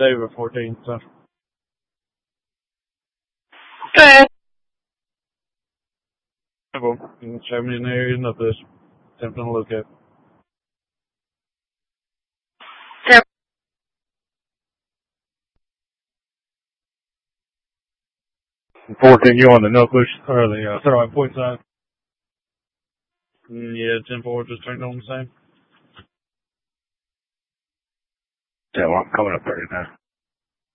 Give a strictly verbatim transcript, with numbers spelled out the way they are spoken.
over fourteen, so. Go ahead. Well, you can show me an area of this. Attempting to locate. Yep. fourteen, you on the knuckles, or the uh, throwing point side? Mm, yeah, ten four just turned on the same. Yeah, well, I'm coming up thirty now.